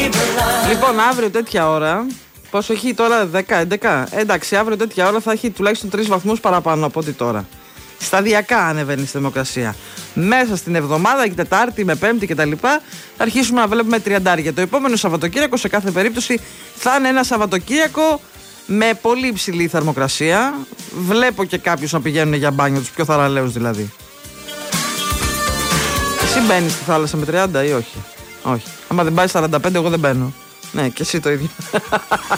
Λοιπόν, αύριο τέτοια ώρα. Πόσο έχει τώρα, 10-11. Εντάξει, αύριο τέτοια ώρα θα έχει τουλάχιστον 3 βαθμούς παραπάνω από ό,τι τώρα. Σταδιακά ανεβαίνει στη θερμοκρασία. Μέσα στην εβδομάδα, και Τετάρτη με Πέμπτη κτλ., θα αρχίσουμε να βλέπουμε 30. Το επόμενο Σαββατοκύριακο, σε κάθε περίπτωση, θα είναι ένα Σαββατοκύριακο με πολύ υψηλή θερμοκρασία. Βλέπω και κάποιους να πηγαίνουν για μπάνιο, τους πιο θαραλέους δηλαδή. Εσύ μπαίνεις στη θάλασσα με 30 ή όχι? Όχι. Άμα δεν πάει 45, εγώ δεν μπαίνω. Ναι, και εσύ το ίδιο.